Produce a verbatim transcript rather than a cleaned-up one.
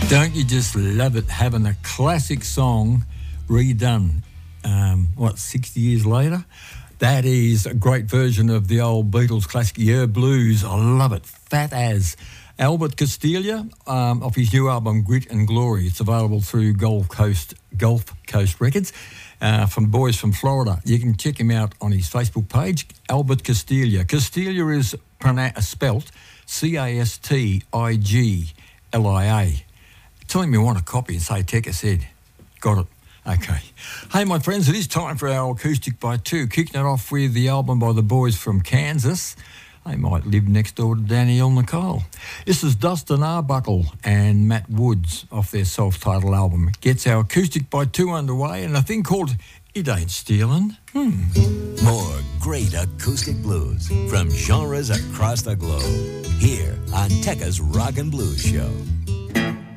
Don't you just love it having a classic song redone, um, what, sixty years later? That is a great version of the old Beatles classic, Yeah Blues. I love it. Fat as. Albert Castiglia, um, off his new album Grit and Glory. It's available through Gulf Coast Gulf Coast Records uh, from boys from Florida. You can check him out on his Facebook page, Albert Castiglia. Castiglia is pronou- spelt C A S T I G L I A. Tell him you want a copy and say Tekka said. Got it. Okay. Hey, my friends, it is time for our Acoustic by Two. Kicking it off with the album by the boys from Kansas. They might live next door to Danielle Nicole. This is Dustin Arbuckle and Matt Woods off their self-titled album. Gets our Acoustic by Two underway and a thing called It Ain't Stealing. Hmm. More great acoustic blues from genres across the globe. Here on Tekka's Rock and Blues Show.